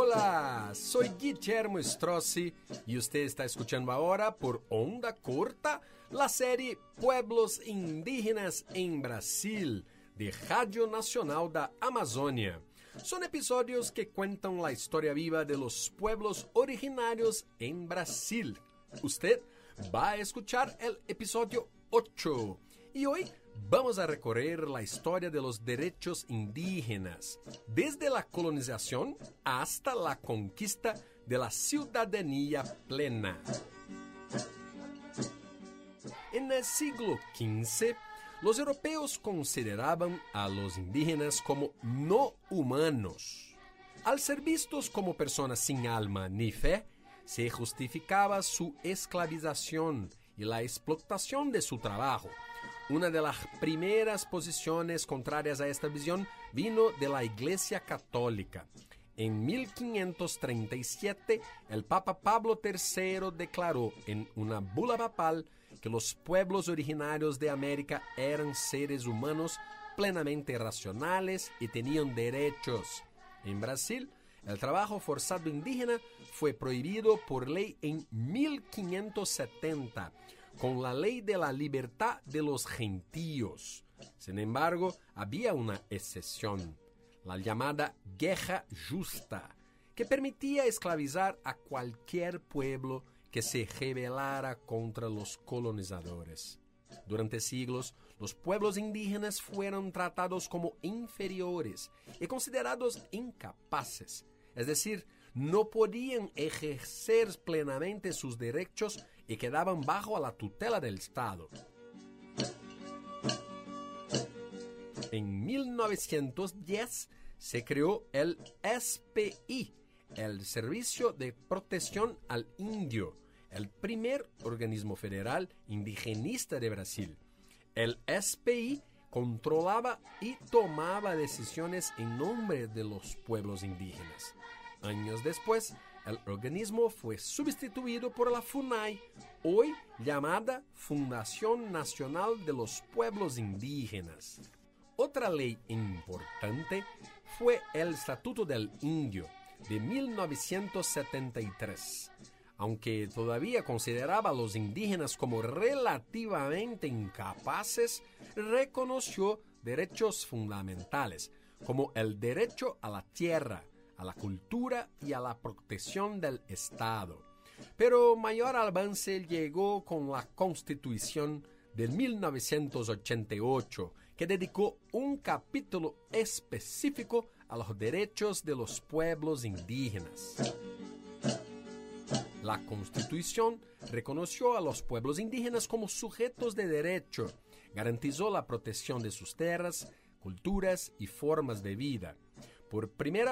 Hola, soy Guillermo Strozzi y usted está escuchando ahora por Onda Corta la serie Pueblos Indígenas en Brasil, de Radio Nacional da Amazônia. Son episodios que cuentan la historia viva de los pueblos originarios en Brasil. Usted va a escuchar el episodio 8 y hoy vamos a recorrer la historia de los derechos indígenas, desde la colonización hasta la conquista de la ciudadanía plena. En el siglo XV, los europeos consideraban a los indígenas como no humanos. Al ser vistos como personas sin alma ni fe, se justificaba su esclavización y la explotación de su trabajo. Una de las primeras posiciones contrarias a esta visión vino de la Iglesia Católica. En 1537, el Papa Pablo III declaró en una bula papal que los pueblos originarios de América eran seres humanos plenamente racionales y tenían derechos. En Brasil, el trabajo forzado indígena fue prohibido por ley en 1570, con la ley de la libertad de los gentíos. Sin embargo, había una excepción, la llamada guerra justa, que permitía esclavizar a cualquier pueblo que se rebelara contra los colonizadores. Durante siglos, los pueblos indígenas fueron tratados como inferiores y considerados incapaces, es decir, no podían ejercer plenamente sus derechos y quedaban bajo la tutela del Estado. En 1910 se creó el SPI, el Servicio de Protección al Indio, el primer organismo federal indigenista de Brasil. El SPI controlaba y tomaba decisiones en nombre de los pueblos indígenas. Años después, el organismo fue sustituido por la FUNAI, hoy llamada Fundación Nacional de los Pueblos Indígenas. Otra ley importante fue el Estatuto del Indio, de 1973. Aunque todavía consideraba a los indígenas como relativamente incapaces, reconoció derechos fundamentales, como el derecho a la tierra, a la cultura y a la protección del Estado. Pero mayor avance llegó con la Constitución de 1988, que dedicó un capítulo específico a los derechos de los pueblos indígenas. La Constitución reconoció a los pueblos indígenas como sujetos de derecho, garantizó la protección de sus tierras, culturas y formas de vida. Por primera